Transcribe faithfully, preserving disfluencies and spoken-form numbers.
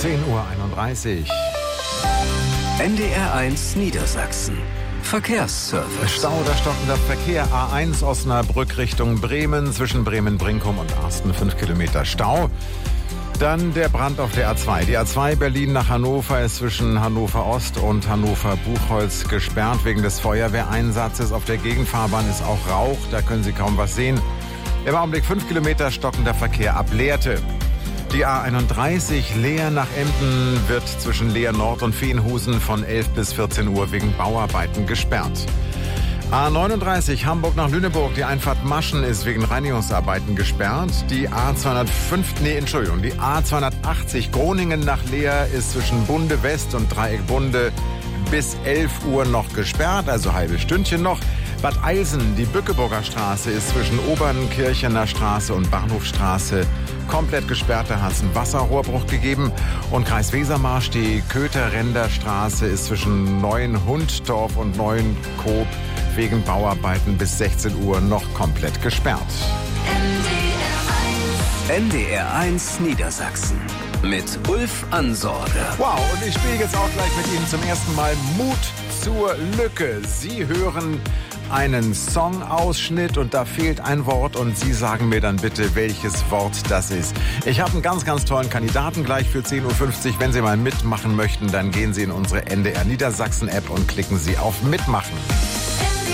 zehn Uhr einunddreißig. N D R eins Niedersachsen. Verkehrsservice. Stau oder stockender Verkehr. A eins Osnabrück Richtung Bremen, zwischen Bremen-Brinkum und Arsten fünf Kilometer Stau. Dann der Brand auf der A zwei. Die A zwei Berlin nach Hannover ist zwischen Hannover Ost und Hannover Buchholz gesperrt wegen des Feuerwehreinsatzes. Auf der Gegenfahrbahn ist auch Rauch, da können Sie kaum was sehen. Im Augenblick fünf Kilometer stockender Verkehr ab Lehrte. Die A einunddreißig Leer nach Emden wird zwischen Leer Nord und Veenhusen von elf bis vierzehn Uhr wegen Bauarbeiten gesperrt. A neununddreißig Hamburg nach Lüneburg, die Einfahrt Maschen ist wegen Reinigungsarbeiten gesperrt. Die A zweihundertfünf, nee, Entschuldigung, die A zweihundertachtzig Groningen nach Leer ist zwischen Bunde West und Dreieck Bunde bis elf Uhr noch gesperrt, also halbe Stündchen noch. Bad Eilsen, die Bückeburger Straße ist zwischen Obernkirchener Straße und Bahnhofstraße komplett gesperrt, da hat es einen Wasserrohrbruch gegeben. Und Kreis Wesermarsch, die Kötherränder Straße ist zwischen Neuenhunddorf und Neuenkoop wegen Bauarbeiten bis sechzehn Uhr noch komplett gesperrt. N D R eins Niedersachsen mit Ulf Ansorge. Wow, und ich spiele jetzt auch gleich mit Ihnen zum ersten Mal Mut zur Lücke. Sie hören einen Songausschnitt und da fehlt ein Wort und Sie sagen mir dann bitte, welches Wort das ist. Ich habe einen ganz, ganz tollen Kandidaten gleich für zehn Uhr fünfzig. Wenn Sie mal mitmachen möchten, dann gehen Sie in unsere N D R Niedersachsen App und klicken Sie auf Mitmachen.